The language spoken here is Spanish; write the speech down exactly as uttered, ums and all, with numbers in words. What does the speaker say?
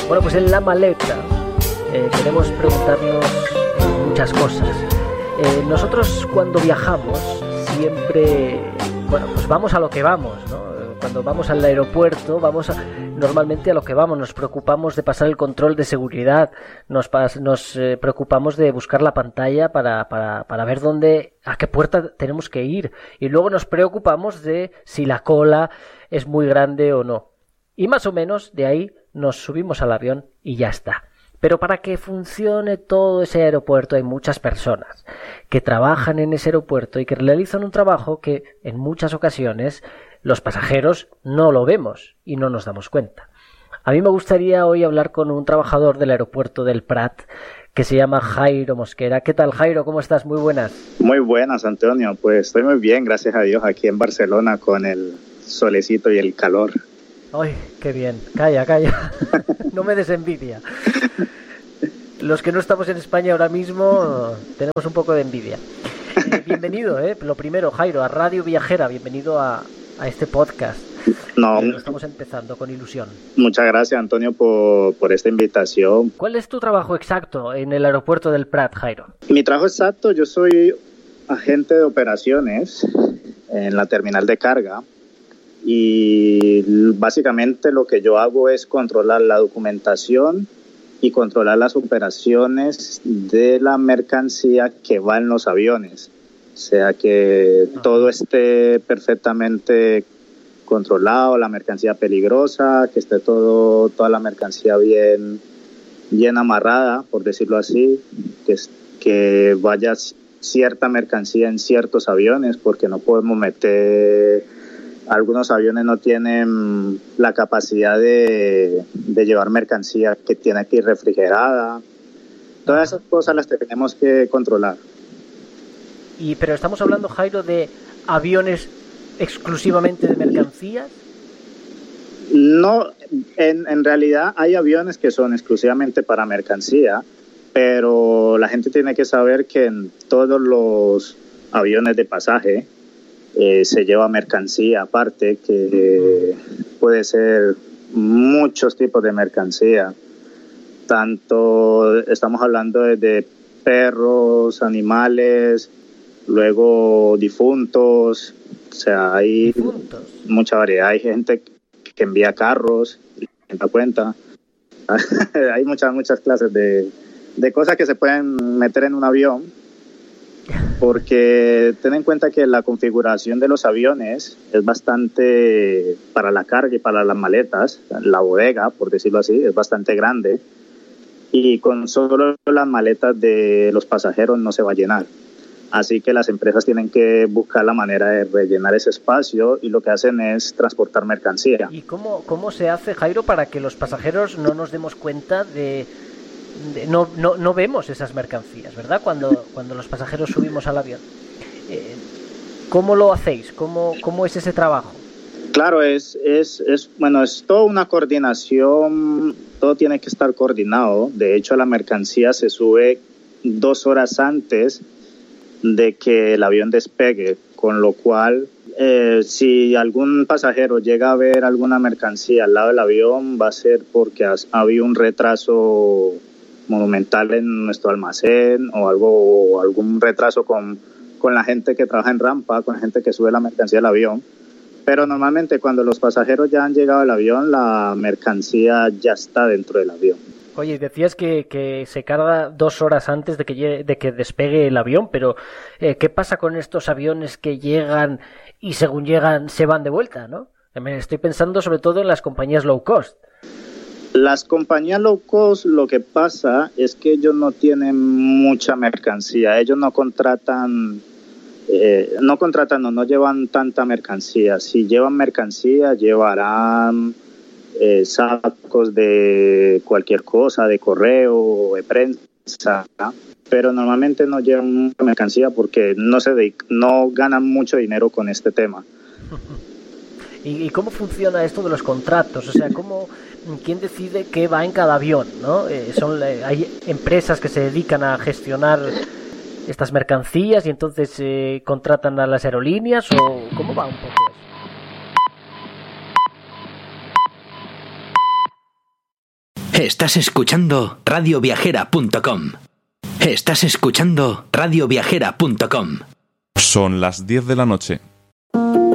Bueno, pues en la maleta eh, queremos preguntarnos muchas cosas. Eh, nosotros cuando viajamos siempre, bueno, pues vamos a lo que vamos, ¿no? Cuando vamos al aeropuerto, vamos a, normalmente a lo que vamos, nos preocupamos de pasar el control de seguridad, nos, pas, nos eh, preocupamos de buscar la pantalla para, para, para ver dónde, a qué puerta tenemos que ir, y luego nos preocupamos de si la cola es muy grande o no. Y más o menos de ahí nos subimos al avión y ya está. Pero para que funcione todo ese aeropuerto hay muchas personas que trabajan en ese aeropuerto y que realizan un trabajo que en muchas ocasiones los pasajeros no lo vemos y no nos damos cuenta. A mí me gustaría hoy hablar con un trabajador del aeropuerto del Prat que se llama Jairo Mosquera. ¿Qué tal, Jairo? ¿Cómo estás? Muy buenas. Muy buenas, Antonio. Pues estoy muy bien, gracias a Dios, aquí en Barcelona con el solecito y el calor. ¡Ay, qué bien! Calla, calla. No me des envidia. Los que no estamos en España ahora mismo tenemos un poco de envidia. Eh, bienvenido, eh, lo primero, Jairo, a Radio Viajera. Bienvenido a, a este podcast. No, eh, lo estamos empezando con ilusión. Muchas gracias, Antonio, por, por esta invitación. ¿Cuál es tu trabajo exacto en el aeropuerto del Prat, Jairo? Mi trabajo exacto, yo soy agente de operaciones en la terminal de carga. Y básicamente lo que yo hago es controlar la documentación y controlar las operaciones de la mercancía que va en los aviones. O sea, que todo esté perfectamente controlado, la mercancía peligrosa, que esté todo, toda la mercancía bien, bien amarrada, por decirlo así, que, que vaya cierta mercancía en ciertos aviones, porque no podemos meter... Algunos aviones no tienen la capacidad de, de llevar mercancía que tiene que ir refrigerada. Todas esas cosas las tenemos que controlar. Y pero estamos hablando, Jairo, de aviones exclusivamente de mercancías. No, en, en realidad hay aviones que son exclusivamente para mercancía, pero la gente tiene que saber que en todos los aviones de pasaje Eh, se lleva mercancía aparte, que eh, puede ser muchos tipos de mercancía. Tanto estamos hablando de, de perros, animales, luego difuntos, o sea, hay ¿Difuntos? Mucha variedad. Hay gente que envía carros, en la cuenta. Hay muchas, muchas clases de, de cosas que se pueden meter en un avión. Porque ten en cuenta que la configuración de los aviones es bastante, para la carga y para las maletas, la bodega, por decirlo así, es bastante grande, y con solo las maletas de los pasajeros no se va a llenar. Así que las empresas tienen que buscar la manera de rellenar ese espacio, y lo que hacen es transportar mercancía. ¿Y cómo, cómo se hace, Jairo, para que los pasajeros no nos demos cuenta de... No, no, no vemos esas mercancías, ¿verdad? Cuando, cuando los pasajeros subimos al avión. Eh, ¿Cómo lo hacéis? ¿Cómo, cómo es ese trabajo? Claro, es, es, es, bueno, es toda una coordinación, todo tiene que estar coordinado. De hecho, la mercancía se sube dos horas antes de que el avión despegue, con lo cual, eh, si algún pasajero llega a ver alguna mercancía al lado del avión, va a ser porque ha, ha habido un retraso monumental en nuestro almacén o algo o algún retraso con, con la gente que trabaja en rampa, con la gente que sube la mercancía al avión. Pero normalmente cuando los pasajeros ya han llegado al avión, la mercancía ya está dentro del avión. Oye, decías que, que se carga dos horas antes de que, de que despegue el avión, pero eh, ¿qué pasa con estos aviones que llegan y según llegan se van de vuelta, ¿no? Me estoy pensando sobre todo en las compañías low cost. Las compañías low cost, lo que pasa es que ellos no tienen mucha mercancía, ellos no contratan, eh, no contratan, no, no llevan tanta mercancía. Si llevan mercancía, llevarán eh, sacos de cualquier cosa, de correo, de prensa, ¿no? Pero normalmente no llevan mucha mercancía porque no se dedic- no ganan mucho dinero con este tema. ¿Y, ¿Y cómo funciona esto de los contratos? O sea, ¿cómo, quién decide qué va en cada avión, ¿no? Eh, son, eh, hay empresas que se dedican a gestionar estas mercancías y entonces eh, contratan a las aerolíneas, o ¿cómo va un poco eso? Estás escuchando radio viajera punto com. Estás escuchando radio viajera punto com. Son las diez de la noche.